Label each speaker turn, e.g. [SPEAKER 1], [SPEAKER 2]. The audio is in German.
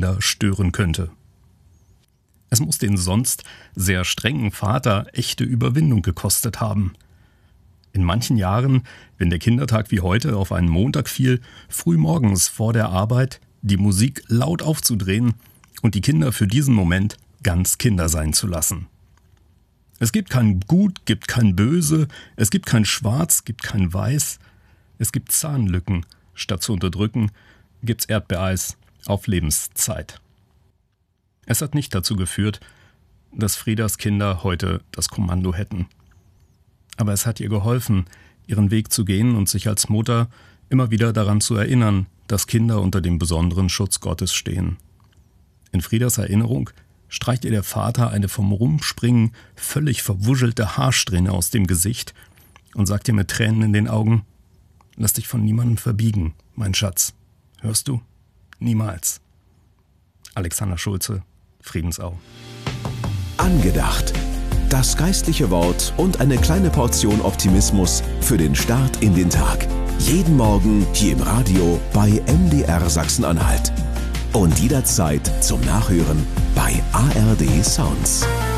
[SPEAKER 1] Kinder stören könnte. Es muss den sonst sehr strengen Vater echte Überwindung gekostet haben. In manchen Jahren, wenn der Kindertag wie heute auf einen Montag fiel, frühmorgens vor der Arbeit die Musik laut aufzudrehen und die Kinder für diesen Moment ganz Kinder sein zu lassen. Es gibt kein Gut, gibt kein Böse, es gibt kein Schwarz, gibt kein Weiß, es gibt Zahnlücken, statt zu unterdrücken, gibt's Erdbeereis auf Lebenszeit. Es hat nicht dazu geführt, dass Friedas Kinder heute das Kommando hätten. Aber es hat ihr geholfen, ihren Weg zu gehen und sich als Mutter immer wieder daran zu erinnern, dass Kinder unter dem besonderen Schutz Gottes stehen. In Friedas Erinnerung streicht ihr der Vater eine vom Rumspringen völlig verwuschelte Haarsträhne aus dem Gesicht und sagt ihr mit Tränen in den Augen: Lass dich von niemandem verbiegen, mein Schatz. Hörst du? Niemals. Alexander Schulze, Friedensau.
[SPEAKER 2] Angedacht. Das geistliche Wort und eine kleine Portion Optimismus für den Start in den Tag. Jeden Morgen hier im Radio bei MDR Sachsen-Anhalt. Und jederzeit zum Nachhören bei ARD Sounds.